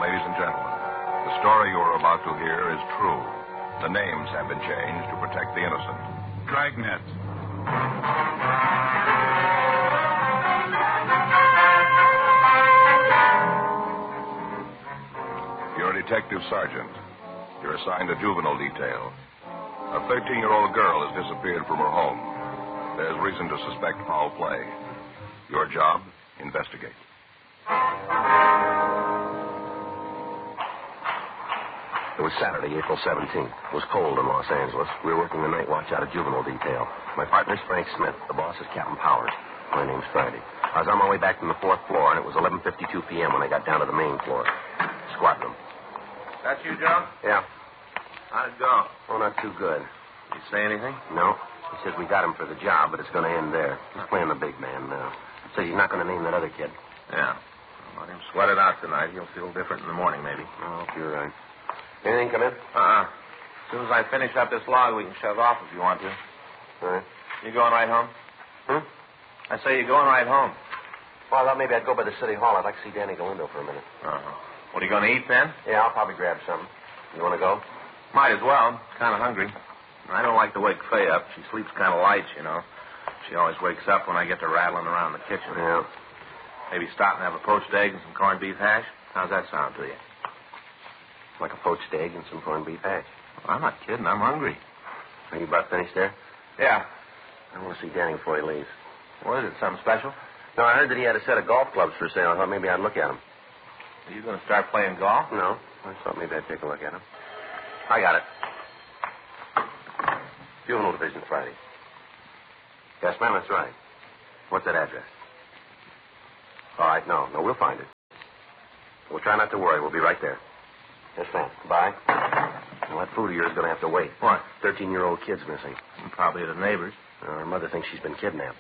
ladies and gentlemen, the story you are about to hear is true. The names have been changed to protect the innocent. Dragnet. You're a detective sergeant. You're assigned a juvenile detail. A 13-year-old girl has disappeared from her home. There's reason to suspect foul play. Your job, investigate. It was Saturday, April 17th. It was cold in Los Angeles. We were working the night watch out of juvenile detail. My partner's Frank Smith. The boss is Captain Powers. My name's Friday. I was on my way back from the 4th floor, and it was 11:52 p.m. when I got down to the main floor. Squad room. That's you, Joe? Yeah. How'd it go? Oh, not too good. Did he say anything? No. He says we got him for the job, but it's going to end there. He's playing the big man now. Says he's not going to name that other kid. Yeah. Well, let him sweat it out tonight. He'll feel different in the morning, maybe. Oh, you're right. Anything come in? As soon as I finish up this log, we can shove off if you want to. All right. You going right home? I say you're going right home. Well, I thought maybe I'd go by the city hall. I'd like to see Danny Galindo for a minute. What, are you going to eat then? Yeah, I'll probably grab something. You want to go? Might as well. Kind of hungry. I don't like to wake Faye up. She sleeps kind of light, you know. She always wakes up when I get to rattling around the kitchen. Yeah. Maybe stop and have a poached egg and some corned beef hash? How's that sound to you? Like a poached egg and some corned beef hash. Well, I'm not kidding. I'm hungry. Are you about finished there? Yeah. I want to see Danny before he leaves. What is it, something special? No, I heard that he had a set of golf clubs for sale. I thought maybe I'd look at them. Are you going to start playing golf? No. I thought maybe I'd take a look at them. I got it. Juvenile Division, Friday. Yes, ma'am, that's right. What's that address? All right, no, we'll find it. We'll try not to worry. We'll be right there. Yes, ma'am. Bye. Well, that food of yours is going to have to wait. What? 13-year-old kid's missing. Probably the neighbors. Her mother thinks she's been kidnapped.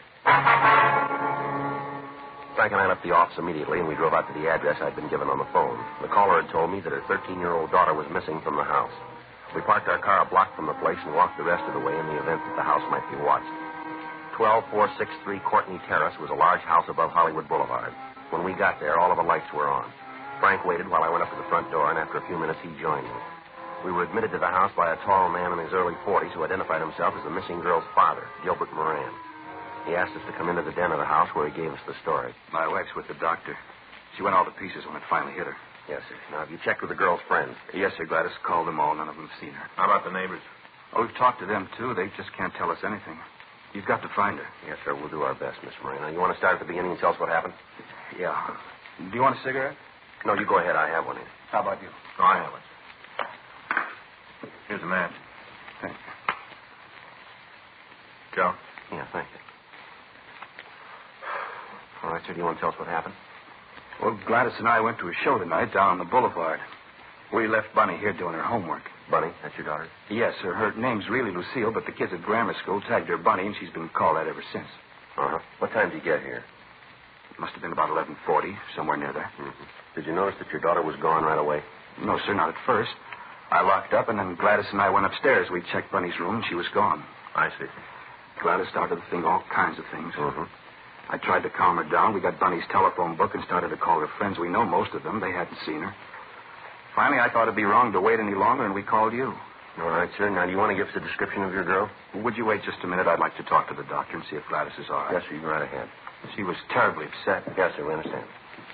Frank and I left the office immediately, and we drove out to the address I'd been given on the phone. The caller had told me that her 13-year-old daughter was missing from the house. We parked our car a block from the place and walked the rest of the way in the event that the house might be watched. 12463 Courtney Terrace was a large house above Hollywood Boulevard. When we got there, all of the lights were on. Frank waited while I went up to the front door, and after a few minutes, he joined me. We were admitted to the house by a tall man in his early 40s who identified himself as the missing girl's father, Gilbert Moran. He asked us to come into the den of the house where he gave us the story. My wife's with the doctor. She went all to pieces when it finally hit her. Yes, sir. Now, have you checked with the girl's friends? Yes, sir. Gladys called them all. None of them have seen her. How about the neighbors? Oh, we've talked to them, too. They just can't tell us anything. You've got to find her. Yes, sir. We'll do our best, Miss Moran. Now, you want to start at the beginning and tell us what happened? Yeah. Do you want a cigarette? No, you go ahead. I have one here. How about you? Oh, I have one. Here's a match. Thank you. Joe? Yeah, thank you. All right, sir. Do you want to tell us what happened? Well, Gladys and I went to a show tonight down on the boulevard. We left Bunny here doing her homework. Bunny? That's your daughter? Yes, sir. Her name's really Lucille, but the kids at grammar school tagged her Bunny, and she's been called that ever since. Uh-huh. What time did you get here? It must have been about 11:40, somewhere near there. Mm-hmm. Did you notice that your daughter was gone right away? No, sir, not at first. I locked up, and then Gladys and I went upstairs. We checked Bunny's room, and she was gone. I see. Gladys started to think all kinds of things. Mm-hmm. I tried to calm her down. We got Bunny's telephone book and started to call her friends. We know most of them. They hadn't seen her. Finally, I thought it'd be wrong to wait any longer, and we called you. All right, sir. Now, do you want to give us a description of your girl? Would you wait just a minute? I'd like to talk to the doctor and see if Gladys is all right. Yes, sir. You go right ahead. She was terribly upset. Yes, sir. We understand.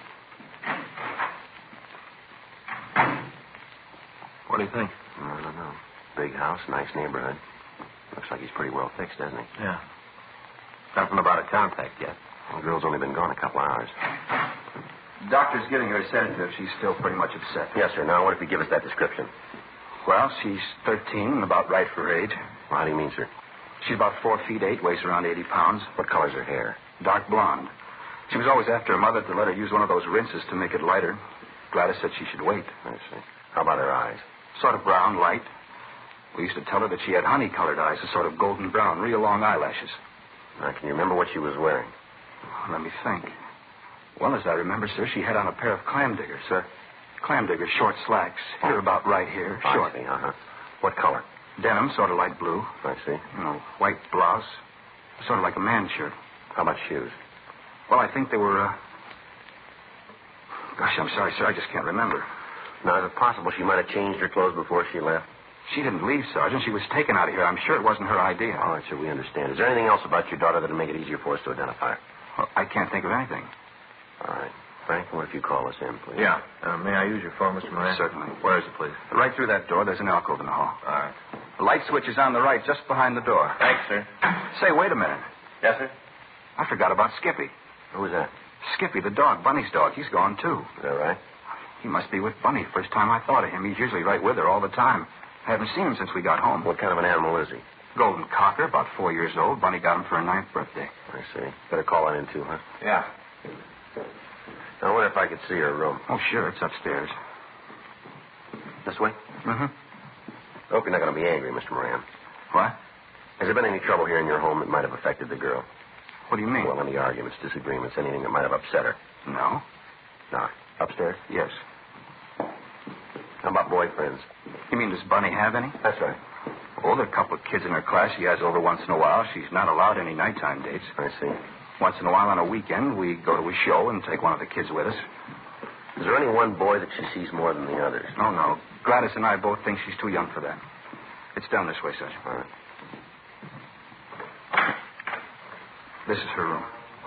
What do you think? I don't know. Big house, nice neighborhood. Looks like he's pretty well fixed, doesn't he? Yeah. Nothing about a contact yet. The girl's only been gone a couple hours. The doctor's giving her a sedative. She's still pretty much upset. Yes, sir. Now, what if you give us that description? Well, she's 13 and about right for her age. Well, how do you mean, sir? She's about 4 feet 8, weighs around 80 pounds. What color's her hair? Dark blonde. She was always after her mother to let her use one of those rinses to make it lighter. Gladys said she should wait. I see. How about her eyes? Sort of brown, light. We used to tell her that she had honey-colored eyes, a sort of golden brown, real long eyelashes. Now, can you remember what she was wearing? Let me think. Well, as I remember, sir, she had on a pair of clam diggers. Clam diggers, short slacks. Hit her about right here. Short. I see, What color? Denim, sort of light blue. I see. White blouse. Sort of like a man's shirt. How about shoes? Well, I think they were, Gosh, I'm sorry, sir. I just can't remember. Now, is it possible she might have changed her clothes before she left? She didn't leave, Sergeant. She was taken out of here. I'm sure it wasn't her idea. All right, sir, we understand. Is there anything else about your daughter that would make it easier for us to identify her? Well, I can't think of anything. All right. Frank, what if you call us in, please? Yeah. May I use your phone, Mr. Moran? Certainly. Where is it, please? Right through that door, there's an alcove in the hall. All right. The light switch is on the right, just behind the door. Thanks, sir. Say, wait a minute. Yes, sir? I forgot about Skippy. Who's that? Skippy, the dog, Bunny's dog. He's gone, too. Is that right? He must be with Bunny. First time I thought of him. He's usually right with her all the time. I haven't seen him since we got home. What kind of an animal is he? Golden cocker, about 4 years old. Bunny got him for her 9th birthday. I see. Better call it in, too, huh? Yeah. I wonder if I could see her room. Oh, sure. It's upstairs. This way? Mm-hmm. I hope you're not going to be angry, Mr. Moran. What? Has there been any trouble here in your home that might have affected the girl? What do you mean? Well, any arguments, disagreements, anything that might have upset her? No. No. Upstairs? Yes. How about boyfriends? You mean, does Bunny have any? That's right. Oh, there are a couple of kids in her class she has over once in a while. She's not allowed any nighttime dates. I see. Once in a while on a weekend, we go to a show and take one of the kids with us. Is there any one boy that she sees more than the others? Oh, no. Gladys and I both think she's too young for that. It's down this way, Sergeant. All right. This is her room.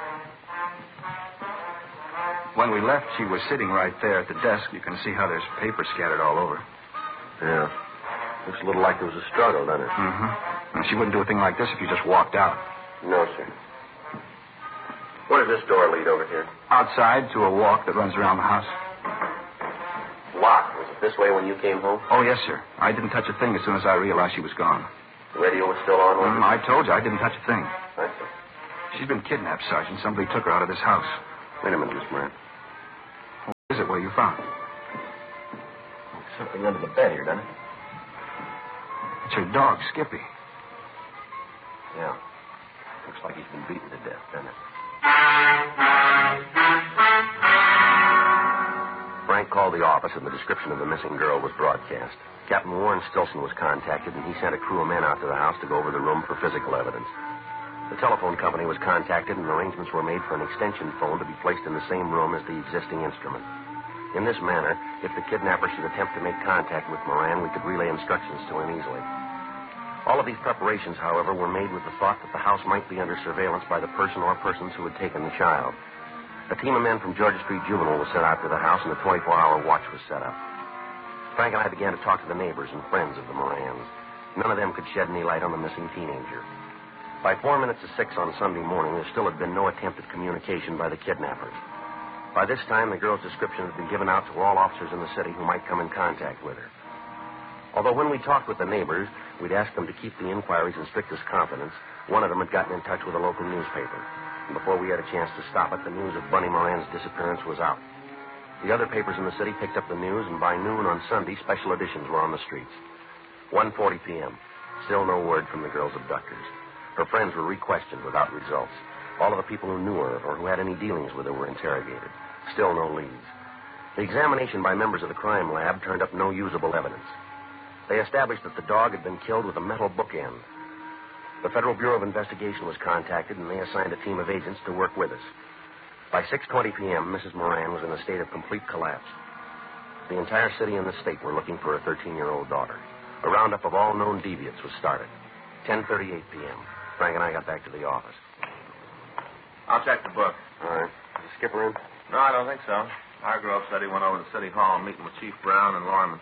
When we left, she was sitting right there at the desk. You can see how there's paper scattered all over. Yeah. Looks a little like there was a struggle, doesn't it? Mm-hmm. And she wouldn't do a thing like this if you just walked out. No, sir. Where does this door lead over here? Outside to a walk that runs around the house. Locked. Was it this way when you came home? Oh, yes, sir. I didn't touch a thing as soon as I realized she was gone. The radio was still on, wasn't it? I told you I didn't touch a thing. I see. She's been kidnapped, Sergeant. Somebody took her out of this house. Wait a minute, Miss Moran. What is it? Where you found? There's something under the bed here, doesn't it? It's her dog, Skippy. Yeah. Looks like he's been beaten to death, doesn't it? Frank called the office, and the description of the missing girl was broadcast. Captain Warren Stilson was contacted, and he sent a crew of men out to the house to go over the room for physical evidence. The telephone company was contacted, and arrangements were made for an extension phone to be placed in the same room as the existing instrument. In this manner, if the kidnapper should attempt to make contact with Moran, we could relay instructions to him easily. All of these preparations, however, were made with the thought that the house might be under surveillance by the person or persons who had taken the child. A team of men from Georgia Street Juvenile was sent out to the house, and a 24-hour watch was set up. Frank and I began to talk to the neighbors and friends of the Morans. None of them could shed any light on the missing teenager. By 4 minutes to 6 on Sunday morning, there still had been no attempt at communication by the kidnappers. By this time, the girl's description had been given out to all officers in the city who might come in contact with her. Although when we talked with the neighbors, we'd asked them to keep the inquiries in strictest confidence, one of them had gotten in touch with a local newspaper. And before we had a chance to stop it, the news of Bunny Moran's disappearance was out. The other papers in the city picked up the news, and by noon on Sunday, special editions were on the streets. 1:40 p.m. Still no word from the girl's abductors. Her friends were re-questioned without results. All of the people who knew her or who had any dealings with her were interrogated. Still no leads. The examination by members of the crime lab turned up no usable evidence. They established that the dog had been killed with a metal bookend. The Federal Bureau of Investigation was contacted, and they assigned a team of agents to work with us. By 6:20 p.m., Mrs. Moran was in a state of complete collapse. The entire city and the state were looking for a 13-year-old daughter. A roundup of all known deviants was started. 10:38 p.m. Frank and I got back to the office. I'll check the book. All right. Is the skipper in? No, I don't think so. Hargrove said he went over to City Hall meeting with Chief Brown and Lorman.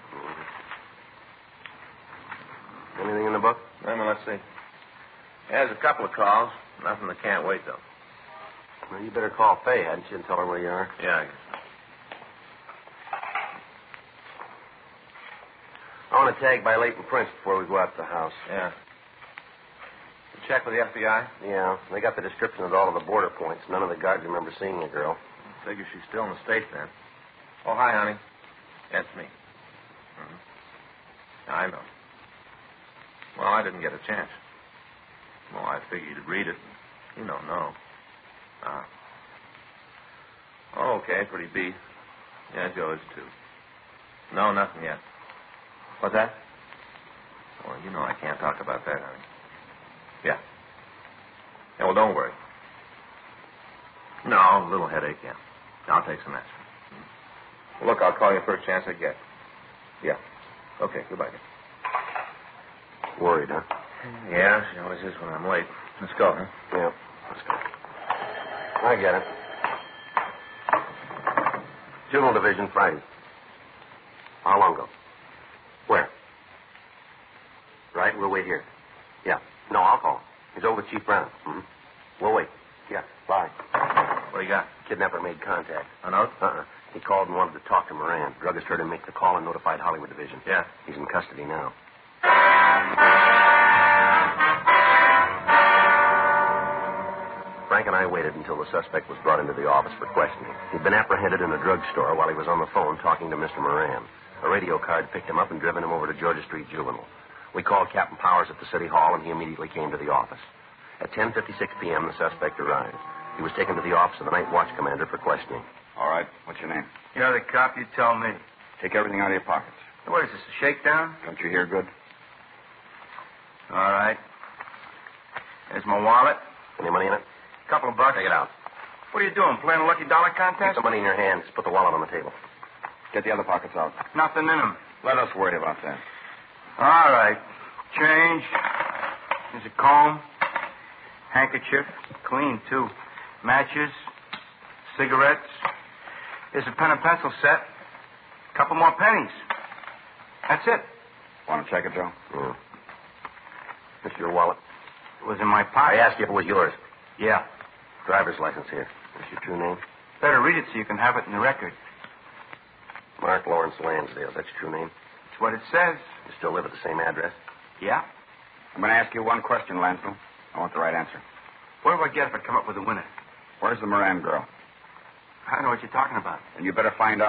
Anything in the book? Let's see. There's a couple of calls. Nothing that can't wait, though. Well, you better call Fay, hadn't you, and tell her where you are? Yeah, I guess. I want to tag by Leighton Prince before we go out to the house. Yeah. You check with the FBI? Yeah, they got the description of all of the border points. None of the guards remember seeing the girl. Figure she's still in the States, then. Oh, hi, honey. That's me. Mm-hmm. I know. Well, I didn't get a chance. Well, I figured you'd read it. You don't know. Oh, okay, pretty beat. Yeah, Joe is, too. No, nothing yet. What's that? Well, you know I can't talk about that, honey. Yeah. Yeah, well, don't worry. No, a little headache, yeah. I'll take some aspirin. Well, look, I'll call you first chance I get. Yeah. Okay, goodbye. Worried, huh? Yeah, she always is when I'm late. Let's go, huh? Yeah, let's go. I get it. Juvenile Division, Friday. How long ago? Where? Right, we'll wait here. Yeah. No, I'll call. He's over with Chief Brown. Mm-hmm. We'll wait. Yeah, bye. What do you got? Kidnapper made contact. A note? He called and wanted to talk to Moran. Druggist heard him make the call and notified Hollywood Division. Yeah. He's in custody now. Frank and I waited until the suspect was brought into the office for questioning. He'd been apprehended in a drugstore while he was on the phone talking to Mr. Moran. A radio card picked him up and driven him over to Georgia Street Juvenile. We called Captain Powers at the City Hall, and he immediately came to the office. At 10:56 p.m., the suspect arrived. He was taken to the office of the night watch commander for questioning. All right. What's your name? You're the cop, you tell me. Take everything out of your pockets. What is this, a shakedown? Don't you hear good? All right. There's my wallet. Any money in it? Couple of bucks. Take it out. What are you doing, playing a lucky dollar Keep contest? the money in your hands. Put the wallet on the table. Get the other pockets out. Nothing in them. Let us worry about that. All right. Change. There's a comb. Handkerchief. Clean, too. Matches. Cigarettes. There's a pen and pencil set. Couple more pennies. That's it. Want to check it, Joe? Yeah. This your wallet? It was in my I pocket. asked you if it was yours. Yeah. Driver's license here. What's your true name? Better read it so you can have it in the record. Mark Lawrence Lansdale. That's your true name? It's what it says. You still live at the same address? Yeah. I'm going to ask you one question, Lansdale. I want the right answer. What do I get if I come up with a winner? Where's the Moran girl? I don't know what you're talking about. And you better find out.